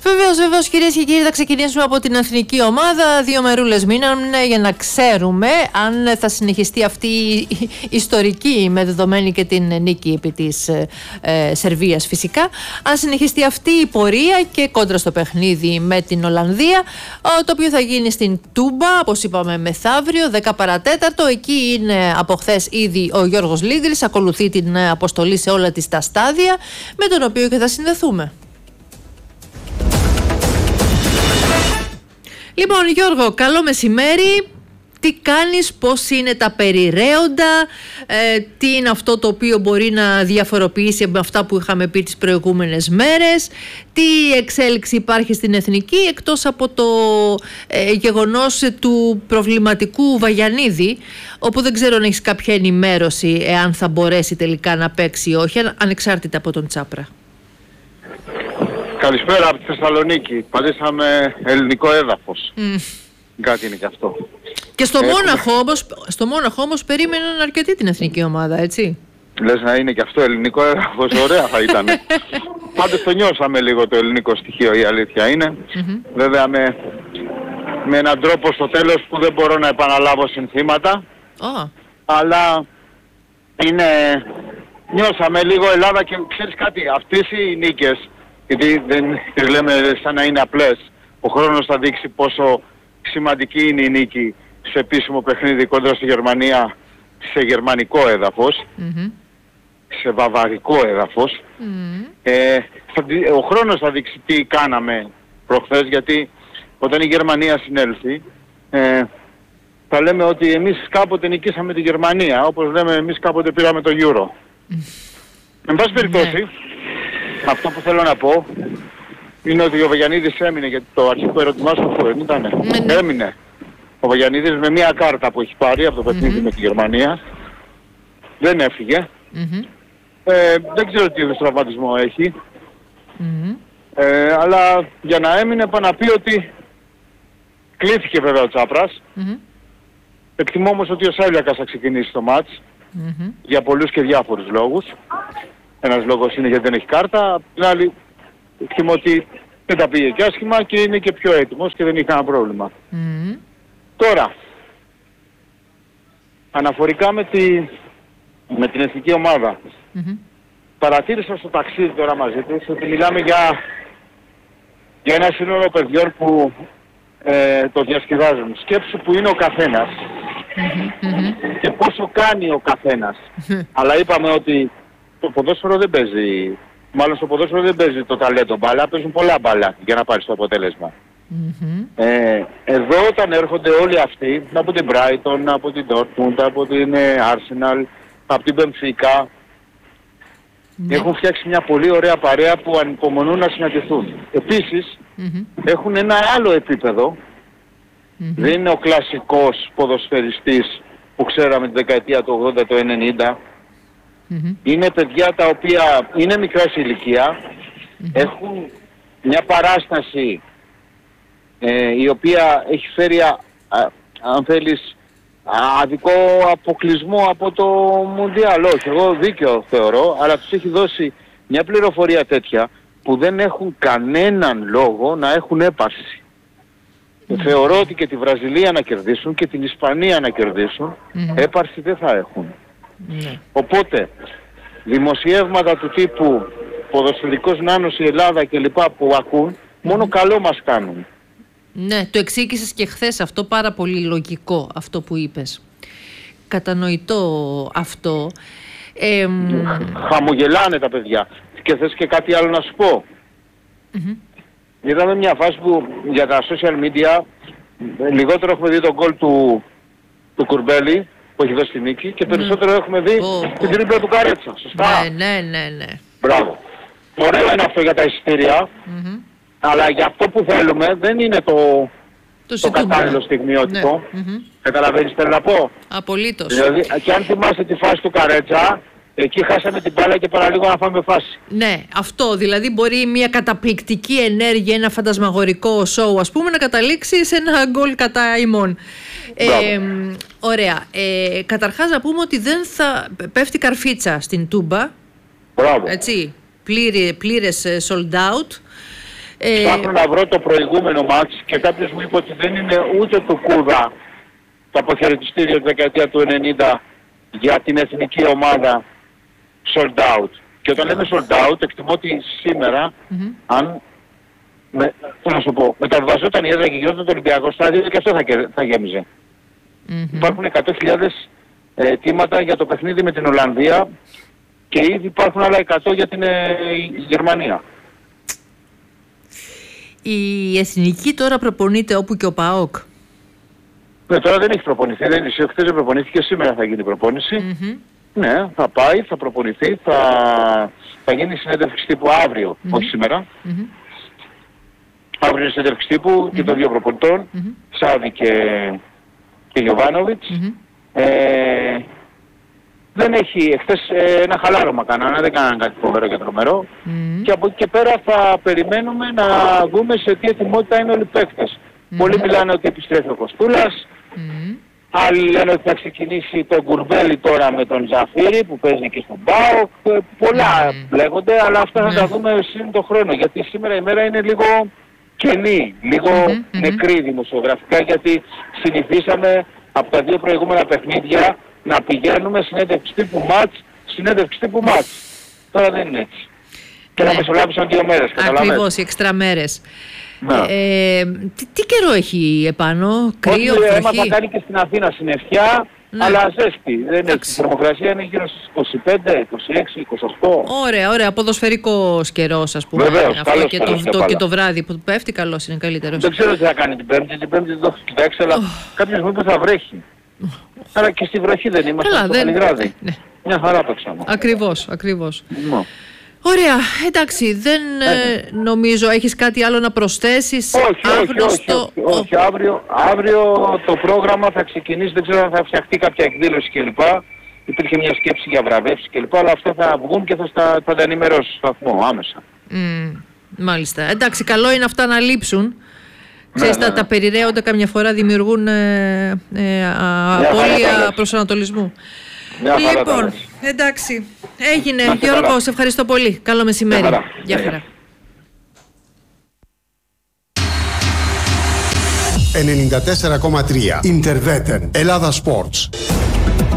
Βεβαίως, κυρίες και κύριοι, θα ξεκινήσουμε από την εθνική ομάδα. 2 μερούλες μείνανε για να ξέρουμε αν θα συνεχιστεί αυτή η ιστορική, με δεδομένη και την νίκη επί της Σερβίας φυσικά, αν συνεχιστεί αυτή η πορεία και κόντρα στο παιχνίδι με την Ολλανδία, το οποίο θα γίνει στην Τούμπα, όπως είπαμε, μεθαύριο 10 παρατέταρτο. Εκεί είναι από χθες ήδη ο Γιώργος Λίγκρης, ακολουθεί την αποστολή σε όλα τις τα στάδια, με τον οποίο και θα συνδεθούμε. Λοιπόν, Γιώργο, καλό μεσημέρι. Τι κάνεις, πώς είναι τα περιραίοντα, τι είναι αυτό το οποίο μπορεί να διαφοροποιήσει με αυτά που είχαμε πει τις προηγούμενες μέρες, τι εξέλιξη υπάρχει στην εθνική, εκτός από το γεγονός του προβληματικού Βαγιανίδη, όπου δεν ξέρω αν έχεις κάποια ενημέρωση εάν θα μπορέσει τελικά να παίξει ή όχι, ανεξάρτητα από τον Τσάπρα. Καλησπέρα από τη Θεσσαλονίκη. Πατήσαμε ελληνικό έδαφος. Κάτι είναι και αυτό. Και στο Μόναχο όμως περίμεναν αρκετή την εθνική ομάδα, έτσι. Λες να είναι και αυτό ελληνικό έδαφος, ωραία θα ήταν. Πάντως το νιώσαμε λίγο το ελληνικό στοιχείο, η αλήθεια είναι. Βέβαια με έναν τρόπο στο τέλος που δεν μπορώ να επαναλάβω συνθήματα. Αλλά νιώσαμε λίγο Ελλάδα και ξέρεις κάτι, αυτές οι νίκες, γιατί δεν τις λέμε σαν να είναι απλές, ο χρόνος θα δείξει πόσο σημαντική είναι η νίκη σε επίσημο παιχνίδι κόντρα στη Γερμανία, σε γερμανικό έδαφος, σε βαβαρικό έδαφος. Ο χρόνος θα δείξει τι κάναμε προχθές, γιατί όταν η Γερμανία συνέλθει θα λέμε ότι εμείς κάποτε νικήσαμε τη Γερμανία, όπως λέμε εμείς κάποτε πήραμε το Euro. Εν πάση περιπτώσει, αυτό που θέλω να πω είναι ότι ο Βαγιανίδης έμεινε, γιατί το αρχικό ερώτημά σου αυτό δεν ήτανε. Έμεινε ο Βαγιανίδης με μια κάρτα που έχει πάρει από το παιχνίδι με τη Γερμανία. Δεν έφυγε. Δεν ξέρω τι είδους τραυματισμό έχει. Αλλά για να έμεινε πάνω να πει ότι κλείθηκε βέβαια ο Τσάπρας. Εκτιμώ όμως ότι ο Σάλιακας θα ξεκινήσει το μάτς για πολλούς και διάφορους λόγους. Ένας λόγος είναι γιατί δεν έχει κάρτα, απ' την άλλη εκτιμώ ότι δεν τα πήγε και άσχημα και είναι και πιο έτοιμος και δεν είχε κανένα πρόβλημα. Τώρα, αναφορικά με την εθνική ομάδα, παρατήρησα στο ταξίδι τώρα μαζί της ότι μιλάμε για ένα σύνολο παιδιών που το διασκεδάζουν. Σκέψου που είναι ο καθένας και πόσο κάνει ο καθένας. Αλλά είπαμε ότι το ποδόσφαιρο δεν παίζει, μάλλον στο ποδόσφαιρο δεν παίζει το ταλέντο μπάλα, παίζουν πολλά μπάλα για να πάρεις το αποτέλεσμα. Εδώ όταν έρχονται όλοι αυτοί, από την Brighton, από την Dortmund, από την Arsenal, από την Benfica, έχουν φτιάξει μια πολύ ωραία παρέα που ανυπομονούν να συναντηθούν. Επίσης, έχουν ένα άλλο επίπεδο, δεν είναι ο κλασικός ποδοσφαιριστής που ξέραμε τη δεκαετία του 80, το 90, είναι παιδιά τα οποία είναι μικρά σε ηλικία, έχουν μια παράσταση η οποία έχει φέρει, αν θέλεις, αδικό αποκλεισμό από το Μουντιάλ. Όχι, εγώ δίκαιο θεωρώ, αλλά τους έχει δώσει μια πληροφορία τέτοια που δεν έχουν κανέναν λόγο να έχουν έπαρση. Θεωρώ ότι και τη Βραζιλία να κερδίσουν και την Ισπανία να κερδίσουν, έπαρση δεν θα έχουν. Οπότε, δημοσιεύματα του τύπου ποδοσφαιρικός νάνος η Ελλάδα κλπ. Που ακούν, μόνο καλό μας κάνουν. Ναι, το εξήγησες και χθες αυτό, πάρα πολύ λογικό αυτό που είπες. Κατανοητό αυτό. Χαμογελάνε τα παιδιά. Και θες και κάτι άλλο να σου πω. Είδαμε μια φάση που για τα social media λιγότερο έχουμε δει τον γκολ του Κουρμπέλη που έχει δώσει τη νίκη και περισσότερο έχουμε δει την τρίπλα του Καρέτσα. Σωστά. Ναι. Μπράβο. Ωραίο είναι αυτό για τα εισιτήρια, αλλά για αυτό που θέλουμε δεν είναι το κατάλληλο στιγμιότυπο. Καταλαβαίνεις τι θέλω να πω. Απολύτως. Δηλαδή, και αν θυμάσαι τη φάση του Καρέτσα, εκεί χάσαμε την μπάλα και παραλίγο να φάμε φάση. Ναι, αυτό. Δηλαδή μπορεί μια καταπληκτική ενέργεια, ένα φαντασμαγορικό σοου, ας πούμε, να καταλήξει σε ένα γκολ κατά ημών. Ωραία. Καταρχάς να πούμε ότι δεν θα πέφτει καρφίτσα στην Τούμπα. Μπράβο. Έτσι. Πλήρες sold out. Ψάχνω να βρω το προηγούμενο μάτς και κάποιος μου είπε ότι δεν είναι ούτε το Κούδα το αποχαιρετιστήριο τη δεκαετία του 90 για την εθνική ομάδα sold out. Και όταν λέμε sold out, εκτιμώ ότι σήμερα, αν μεταβιβαζόταν η έδρα και γινόταν το Ολυμπιακό στάδιο, και αυτό θα γέμιζε. Υπάρχουν 100.000 αιτήματα για το παιχνίδι με την Ολλανδία και ήδη υπάρχουν άλλα 100 για την Γερμανία. Η εθνική τώρα προπονείται όπου και ο ΠΑΟΚ. Ναι, τώρα δεν έχει προπονηθεί, χθες δεν προπονήθηκε, σήμερα θα γίνει η προπόνηση. Ναι, θα πάει, θα προπονηθεί, θα γίνει συνέντευξη τύπου αύριο, όχι σήμερα. Αύριο είναι συνέντευξη τύπου και των δύο προπονητών, Σάβη και Γιοβάνοβιτς. Δεν έχει, εχθές ένα χαλάρωμα κάνανε, δεν κάνανε κάτι φοβερό και τρομερό. Και από εκεί και πέρα θα περιμένουμε να δούμε σε τι ετοιμότητα είναι όλοι οι παίκτες. Πολλοί μιλάνε ότι επιστρέφει ο Κοστούλας, άλλοι λένε ότι θα ξεκινήσει το Γκουρμπέλι τώρα με τον Ζαφίρι που παίζει και στον ΠΑΟΚ. Πολλά λέγονται, αλλά αυτά θα τα δούμε σύν το χρόνο, γιατί σήμερα η μέρα είναι λίγο κενή, λίγο νεκρή δημοσιογραφικά, γιατί συνηθίσαμε από τα δύο προηγούμενα παιχνίδια να πηγαίνουμε συνέντευξη τύπου μάτς. Τώρα δεν είναι έτσι. Και να μεσολάβησαν 2 μέρες, καταλαβαίνεις. Ακριβώς, οι εξτρά μέρες. Τι καιρό έχει επάνω, κρύο, βροχή? Έμαθα κάνει και στην Αθήνα συννεφιά, αλλά ζέστη. Δεν έχει. Η θερμοκρασία είναι γύρω στις 25, 26, 28. Ωραία, ποδοσφαιρικός καιρός, ας πούμε. Βεβαίως, αυτό και το βράδυ που πέφτει, καλώς είναι, καλύτερος. Δεν ξέρω τι θα κάνει την Πέμπτη. Την Πέμπτη δεν το έχω κοιτάξει, αλλά κάποιος μου είπε θα βρέχει. Αλλά και στη βροχή δεν είμαστε, στο Καλλιγράδι. Μια χαρά παίξαμε. Ακριβώς. Ωραία, εντάξει, δεν νομίζω, έχεις κάτι άλλο να προσθέσεις? Όχι, αύριο το πρόγραμμα θα ξεκινήσει, δεν ξέρω αν θα φτιαχτεί κάποια εκδήλωση κλπ. Υπήρχε μια σκέψη για βραβεύσεις κλπ. Αλλά αυτά θα βγουν και θα τα ενημερώσει στο σταθμό άμεσα. Μάλιστα, εντάξει, καλό είναι αυτά να λείψουν. Ξέρεις, τα περιραίοντα καμιά φορά δημιουργούν απώλεια προσανατολισμού. Λοιπόν, εντάξει, έγινε. Γιώργο, σε ευχαριστώ πολύ. Καλό μεσημέρι. Γεια χαρά. 94,3 Interveten Ελλάδα Sports.